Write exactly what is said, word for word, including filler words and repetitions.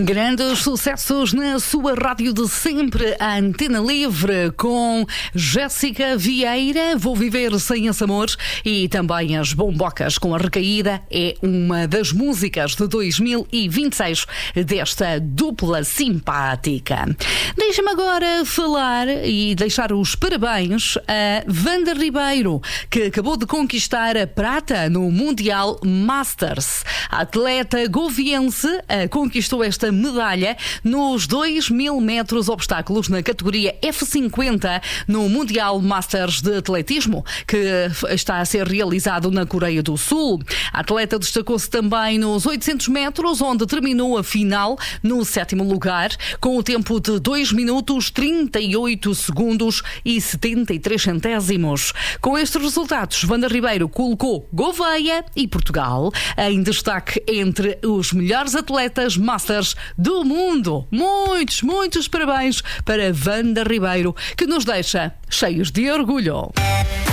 Grandes sucessos na sua rádio de sempre, a Antena Livre, com Jéssica Vieira, Vou Viver Sem Esse Amor, e também As Bombocas com a Recaída. É uma das músicas de dois mil e vinte e seis desta dupla simpática. Deixa-me agora falar e deixar os parabéns a Wanda Ribeiro, que acabou de conquistar a prata no Mundial Masters. A atleta goviense conquistou esta medalha nos dois mil metros obstáculos na categoria F cinquenta no Mundial Masters de Atletismo, que está a ser realizado na Coreia do Sul. A atleta destacou-se também nos oitocentos metros, onde terminou a final no sétimo lugar, com o tempo de dois minutos, trinta e oito segundos e setenta e três centésimos. Com estes resultados, Wanda Ribeiro colocou Gouveia e Portugal em destaque entre os melhores atletas Masters do mundo. Muitos, muitos parabéns para Wanda Ribeiro, que nos deixa cheios de orgulho.